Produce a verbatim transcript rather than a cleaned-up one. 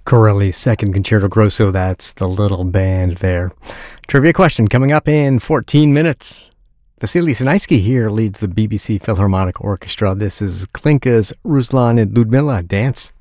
Corelli's Second Concerto Grosso, that's the little band there. Trivia question coming up in fourteen minutes. Vasily Sinaisky here leads the B B C Philharmonic Orchestra. This is Klinka's Ruslan and Ludmilla Dance.